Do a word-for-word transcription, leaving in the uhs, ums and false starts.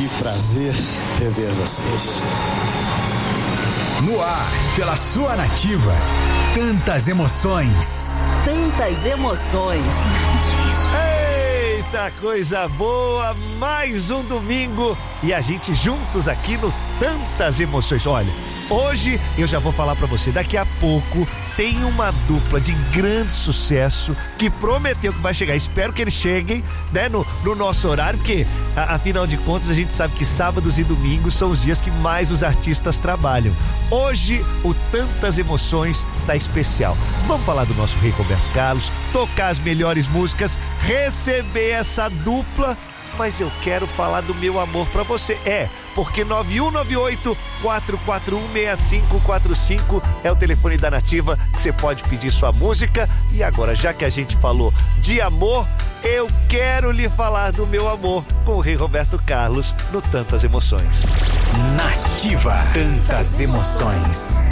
Que prazer rever vocês. No ar, pela sua Nativa. Tantas emoções. Tantas emoções. Eita, coisa boa! Mais um domingo e a gente juntos aqui no Tantas Emoções. Olha, hoje eu já vou falar pra você, daqui a pouco tem uma dupla de grande sucesso que prometeu que vai chegar. Espero que eles cheguem, né, no, no nosso horário, porque a, afinal de contas a gente sabe que sábados e domingos são os dias que mais os artistas trabalham. Hoje o Tantas Emoções tá especial. Vamos falar do nosso rei Roberto Carlos, tocar as melhores músicas, receber essa dupla, mas eu quero falar do meu amor pra você. É, porque nove um nove oito, quatro quatro um, seis cinco quatro cinco é o telefone da Nativa que você pode pedir sua música. E agora, já que a gente falou de amor, eu quero lhe falar do meu amor com o rei Roberto Carlos no Tantas Emoções. Nativa. Tantas emoções.